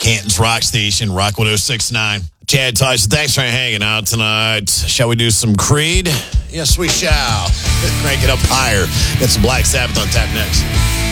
Canton's Rock Station, Rock 106.9. Chad Tyson, thanks for hanging out tonight. Shall we do some Creed? Yes, we shall. Crank it up higher. Got some Black Sabbath on tap next.